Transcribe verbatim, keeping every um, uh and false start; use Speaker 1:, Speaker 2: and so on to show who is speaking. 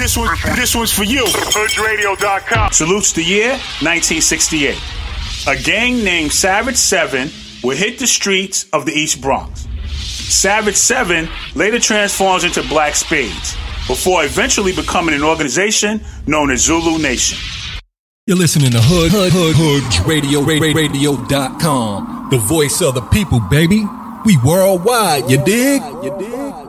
Speaker 1: This one, this one's for you. Hood Radio dot com. Salutes the year nineteen sixty-eight. A gang named Savage Seven would hit the streets of the East Bronx. Savage Seven later transforms into Black Spades, before eventually becoming an organization known as Zulu Nation.
Speaker 2: You're listening to Hood, Hood, Hood, Hood Radio, Radio dot com. The voice of the people, baby. We worldwide, you dig? You dig?